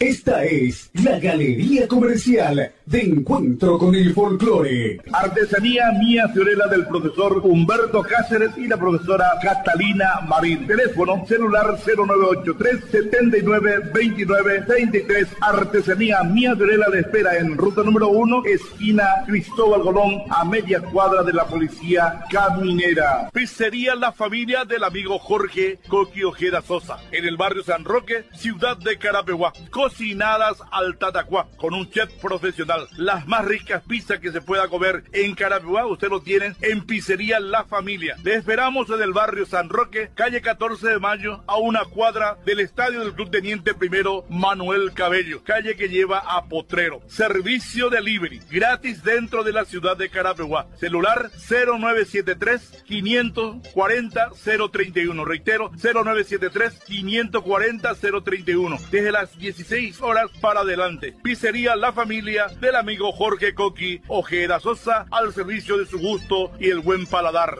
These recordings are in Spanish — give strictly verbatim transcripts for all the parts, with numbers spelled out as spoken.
Esta es la Galería Comercial de Encuentro con el Folclore. Artesanía Mía Fiorella del profesor Humberto Cáceres y la profesora Catalina Marín. Teléfono celular cero nueve ocho tres, setenta y nueve, veintinueve, treinta y tres. Artesanía Mía Fiorella le espera en ruta número uno, esquina Cristóbal Colón, a media cuadra de la Policía Caminera. Pizzería La Familia del amigo Jorge Coqui Ojeda Sosa, en el barrio San Roque, ciudad de Carapeguá. Cocinadas al tatacuá, con un chef profesional. Las más ricas pizzas que se pueda comer en Carapeguá, usted lo tiene en Pizzería La Familia. Le esperamos en el barrio San Roque, calle catorce de mayo, a una cuadra del estadio del Club Teniente Primero Manuel Cabello, calle que lleva a Potrero. Servicio delivery, gratis dentro de la ciudad de Carapeguá. Celular cero nueve siete tres, quinientos cuarenta, cero treinta y uno. Reitero, cero nueve siete tres, quinientos cuarenta, cero treinta y uno. Desde las dieciséis horas para adelante. Pizzería La Familia del amigo Jorge Coqui Ojeda Sosa, al servicio de su gusto y el buen paladar.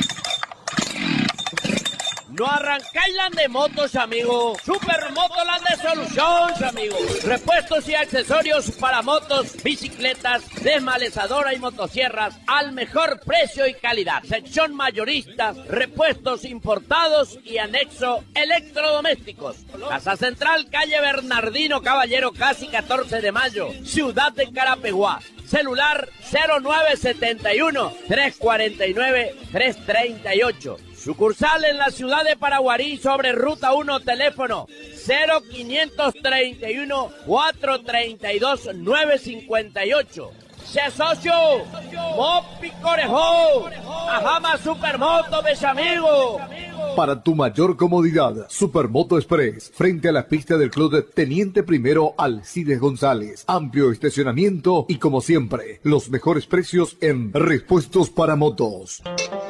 No arrancáis las de motos, amigo. Supermotoland de Solutions, amigo. Repuestos y accesorios para motos, bicicletas, desmalezadora y motosierras al mejor precio y calidad. Sección mayorista, repuestos importados y anexo electrodomésticos. Casa Central, calle Bernardino Caballero, casi catorce de mayo, ciudad de Carapeguá. Celular cero nueve siete uno, tres cuatro nueve, tres tres ocho. Sucursal en la ciudad de Paraguarí sobre Ruta uno, teléfono cero quinientos treinta y uno, cuatrocientos treinta y dos, novecientos cincuenta y ocho. ¡Se socio! ¡Mopi Corejo! ¡Ajama Supermoto, mis amigos! Para tu mayor comodidad, Supermoto Express, frente a la pista del Club de Teniente Primero Alcides González. Amplio estacionamiento y, como siempre, los mejores precios en repuestos para motos.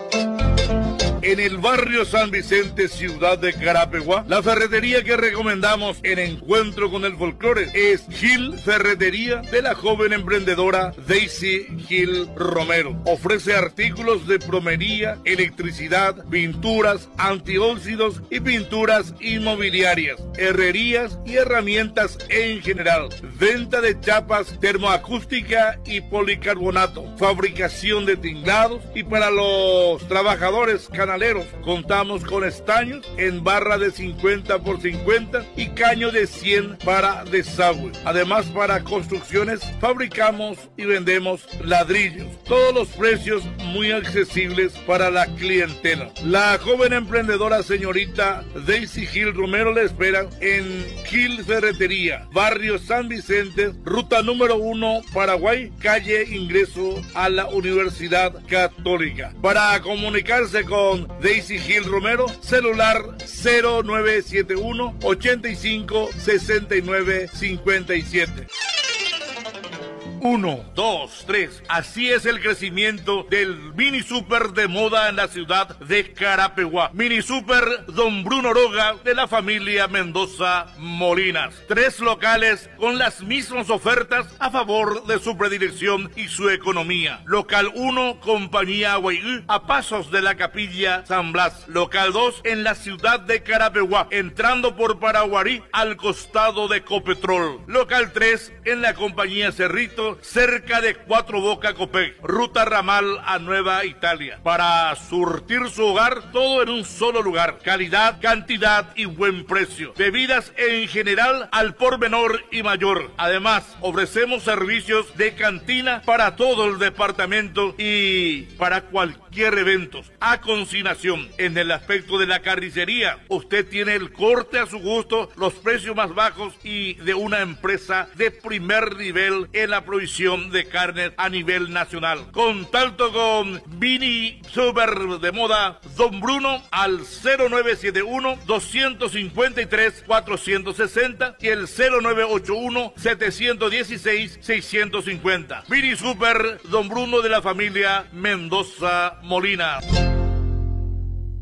En el barrio San Vicente, ciudad de Carapeguá, la ferretería que recomendamos en Encuentro con el Folclore es Gil Ferretería, de la joven emprendedora Daisy Gil Romero. Ofrece artículos de plomería, electricidad, pinturas, antióxidos y pinturas inmobiliarias, herrerías y herramientas en general. Venta de chapas termoacústica y policarbonato, fabricación de tinglados, y para los trabajadores canaleros contamos con estaños en barra de cincuenta por cincuenta y caño de cien para desagüe. Además, para construcciones fabricamos y vendemos ladrillos. Todos los precios muy accesibles para la clientela. La joven emprendedora señorita Daisy Gil Romero le espera en Gil Ferretería, barrio San Vicente, ruta número uno, Paraguay, calle ingreso a la Universidad Católica. Para comunicarse con Daisy Gil Romero, celular cero nueve siete uno, ochenta y cinco, sesenta y nueve, cincuenta y siete. Uno, dos, tres. Así es el crecimiento del mini super de moda en la ciudad de Carapeguá. Mini super Don Bruno Roga, de la familia Mendoza Molinas. Tres locales con las mismas ofertas a favor de su predilección y su economía. Local uno, Compañía Guayú, a pasos de la Capilla San Blas. Local dos, en la ciudad de Carapeguá, entrando por Paraguarí, al costado de Copetrol. Local tres, en la Compañía Cerrito, cerca de Cuatro Boca Copec, ruta ramal a Nueva Italia. Para surtir su hogar, todo en un solo lugar. Calidad, cantidad y buen precio. Bebidas en general al por menor y mayor. Además, ofrecemos servicios de cantina para todo el departamento y para cualquier evento. A consignación. En el aspecto de la carnicería, usted tiene el corte a su gusto, los precios más bajos y de una empresa de primer nivel en la provisión de carne a nivel nacional. Contacto con Mini Super de Moda Don Bruno al cero nueve siete uno, dos cinco tres, cuatro seis cero y el cero nueve ocho uno, siete uno seis, seis cinco cero. Mini Super Don Bruno, de la familia Mendoza Molina.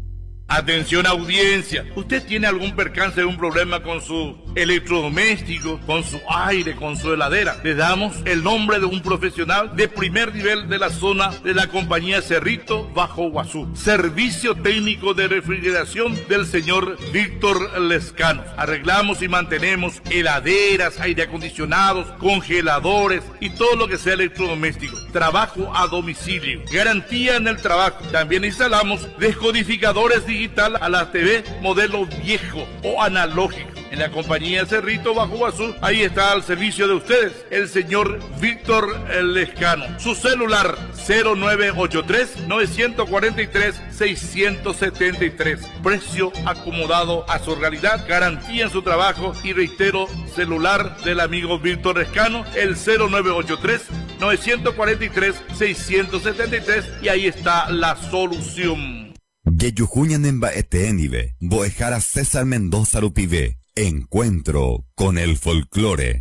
Atención audiencia, ¿usted tiene algún percance de un problema con su electrodoméstico, con su aire, con su heladera? Le damos el nombre de un profesional de primer nivel de la zona de la compañía Cerrito Bajo Guazú. Servicio técnico de refrigeración del señor Víctor Lescano. Arreglamos y mantenemos heladeras, aire acondicionados, congeladores y todo lo que sea electrodoméstico. Trabajo a domicilio. Garantía en el trabajo. También instalamos descodificadores digitales digital a la T V modelo viejo o analógico. En la compañía Cerrito Bajo Guazú, ahí está al servicio de ustedes el señor Víctor Lescano. Su celular cero nueve ocho tres, nueve cuatro tres, seis siete tres. Precio acomodado a su realidad, garantía en su trabajo y reitero, celular del amigo Víctor Lescano, el cero nueve ocho tres, nueve cuatro tres, seis siete tres, y ahí está la solución. Yeyujuñan en Baetenive, Boejara César Mendoza Lupive. Encuentro con el folclore.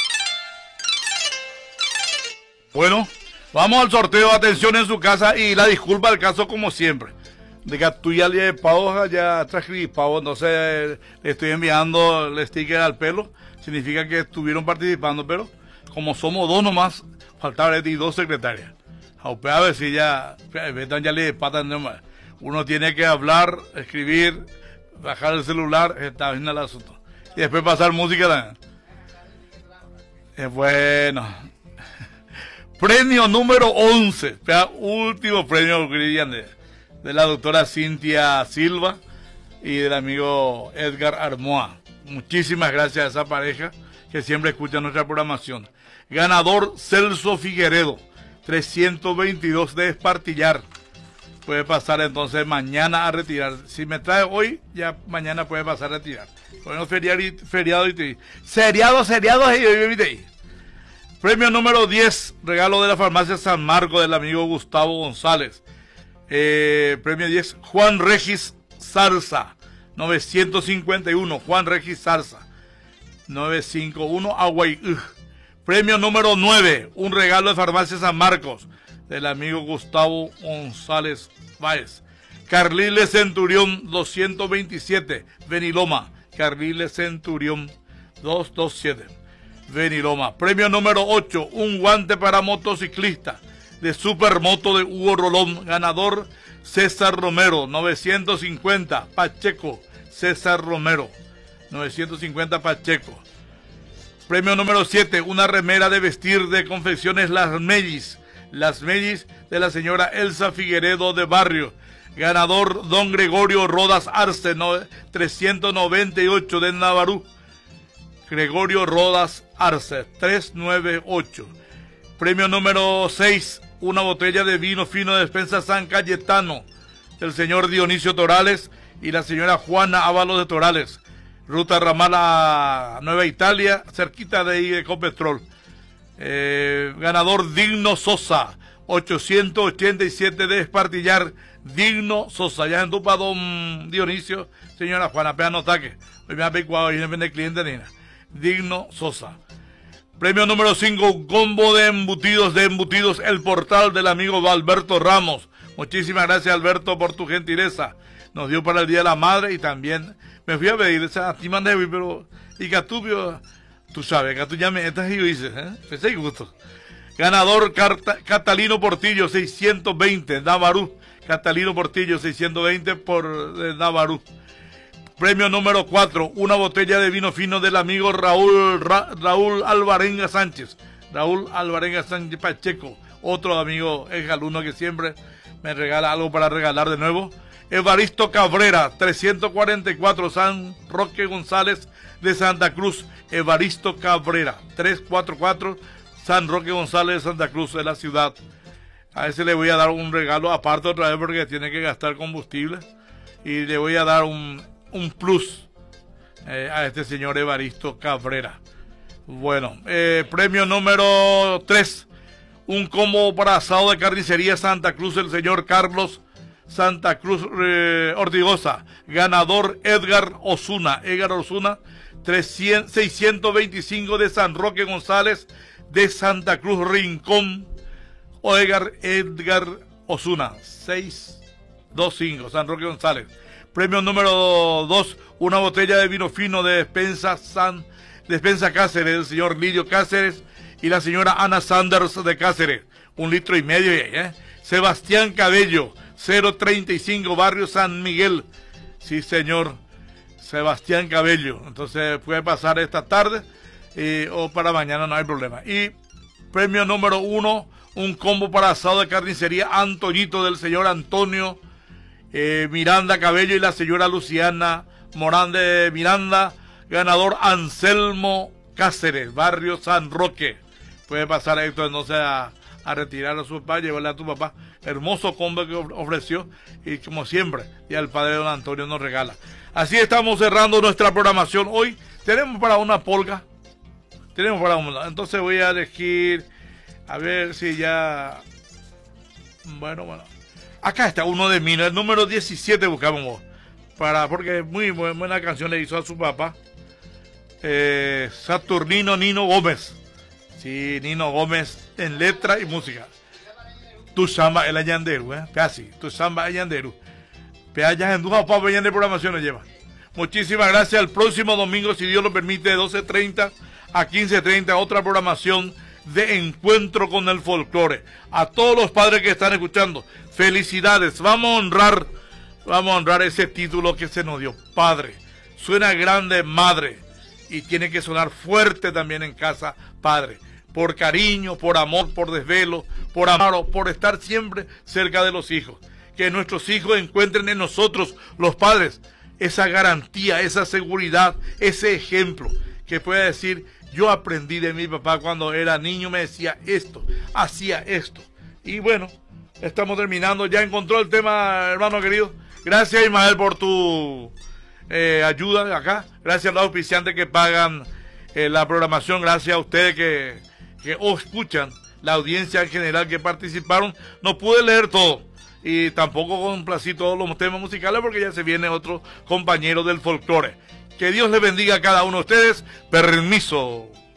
Bueno, vamos al sorteo. Atención en su casa y la disculpa al caso como siempre. De que tú ya le pavo, ya transcribí pavo, entonces le estoy enviando el sticker al pelo. Significa que estuvieron participando, pero como somos dos nomás, faltaban dos secretarias. A ver si ya, ya le patan nomás. Uno tiene que hablar, escribir, bajar el celular, está bien el asunto. Y después pasar música también. Eh, bueno. Premio número once. Último premio de, de la doctora Cintia Silva y del amigo Edgar Armoa. Muchísimas gracias a esa pareja que siempre escucha nuestra programación. Ganador Celso Figueredo, trescientos veintidós de Espartillar. Puede pasar entonces mañana a retirar. Si me trae hoy, ya mañana puede pasar a retirar. Bueno, feriado y feriado y seriado, seriado y hoy. Premio número diez, regalo de la farmacia San Marco del amigo Gustavo González. Eh, premio diez, Juan Regis Zarza, novecientos cincuenta y uno, Juan Regis Zarza, novecientos cincuenta y uno, Aguay. Premio número nueve, un regalo de farmacia San Marcos del amigo Gustavo González Báez. Carriles Centurión doscientos veintisiete, Beniloma. Carriles Centurión doscientos veintisiete, Beniloma. Premio número ocho, un guante para motociclista de Supermoto de Hugo Rolón. Ganador César Romero, novecientos cincuenta, Pacheco. César Romero, novecientos cincuenta, Pacheco. Premio número siete, una remera de vestir de Confecciones Las Mellis. Las Mellis de la señora Elsa Figueredo de Barrio. Ganador Don Gregorio Rodas Arce, no, trescientos noventa y ocho de Navarú. Gregorio Rodas Arce, trescientos noventa y ocho. Premio número seis, una botella de vino fino de despensa San Cayetano del señor Dionisio Torales y la señora Juana Ábalos de Torales. Ruta Ramal a Nueva Italia, cerquita de ahí de Ecopetrol. Eh, ganador Digno Sosa, ochocientos ochenta y siete de Espartillar. Digno Sosa, ya en Tupa don Dionisio, señora Juana, pea no taque. Hoy me ha pecuado y no vende cliente ni nada. Digno Sosa. Premio número cinco, combo de embutidos, de embutidos, el portal del amigo Alberto Ramos. Muchísimas gracias, Alberto, por tu gentileza. Nos dio para el Día de la Madre y también me fui a pedir esa estima de pero y Catubio. Tú sabes, que tú ya me estás y dices, ¿eh? Ese gusto. Ganador Carta, Catalino Portillo, seiscientos veinte, Navarú. Catalino Portillo, seiscientos veinte por eh, Navarú. Premio número cuatro, una botella de vino fino del amigo Raúl Ra, Raúl Alvarenga Sánchez. Raúl Alvarenga Sánchez Pacheco, otro amigo ex-alumno que siempre me regala algo para regalar de nuevo. Evaristo Cabrera, trescientos cuarenta y cuatro, San Roque González de Santa Cruz. Evaristo Cabrera, trescientos cuarenta y cuatro, San Roque González de Santa Cruz, de la ciudad. A ese le voy a dar un regalo aparte otra vez porque tiene que gastar combustible. Y le voy a dar un, un plus eh, a este señor Evaristo Cabrera. Bueno, eh, premio número tres, un combo para asado de carnicería Santa Cruz, el señor Carlos Santa Cruz eh, Ortigosa. Ganador Edgar Osuna. Edgar Osuna, seiscientos veinticinco de San Roque González de Santa Cruz Rincón. O Edgar, Edgar Osuna, seiscientos veinticinco, San Roque González. Premio número dos, una botella de vino fino de Despensa San, Despensa Cáceres, del señor Lidio Cáceres y la señora Ana Sanders de Cáceres, un litro y medio, ¿eh? Sebastián Cabello, cero treinta y cinco, Barrio San Miguel, sí señor, Sebastián Cabello, entonces puede pasar esta tarde eh, o para mañana, no hay problema. Y premio número uno, un combo para asado de carnicería Antoñito del señor Antonio eh, Miranda Cabello y la señora Luciana Morán de Miranda, ganador Anselmo Cáceres, Barrio San Roque. Puede pasar esto entonces a, a retirar a su papá, llevarle a tu papá. Hermoso combo que ofreció y como siempre, y al padre don Antonio nos regala. Así estamos cerrando nuestra programación. Hoy tenemos para una polka. Tenemos para una. Entonces voy a elegir, a ver si ya... Bueno, bueno. Acá está uno de mí, el número diecisiete buscamos. Para, porque muy buena canción le hizo a su papá. Eh, Saturnino Nino Gómez. Sí, Nino Gómez en letra y música. Tu samba el ayanderu, eh, casi, tu samba ayanderu. Peayas en duja para de programación nos lleva. Muchísimas gracias. El próximo domingo, si Dios lo permite, de doce treinta a quince treinta, otra programación de Encuentro con el Folclore. A todos los padres que están escuchando, felicidades. Vamos a honrar, vamos a honrar ese título que se nos dio, padre. Suena grande, madre, y tiene que sonar fuerte también en casa, padre. Por cariño, por amor, por desvelo, por amor, por estar siempre cerca de los hijos. Que nuestros hijos encuentren en nosotros, los padres, esa garantía, esa seguridad, ese ejemplo, que pueda decir, yo aprendí de mi papá cuando era niño, me decía esto, hacía esto. Y bueno, estamos terminando, ya encontró el tema, hermano querido. Gracias, Ismael, por tu eh, ayuda acá. Gracias a los auspiciantes que pagan eh, la programación. Gracias a ustedes que, que os escuchan, la audiencia en general que participaron. No pude leer todo y tampoco complací todos los temas musicales porque ya se viene otro compañero del folclore. Que Dios les bendiga a cada uno de ustedes. Permiso.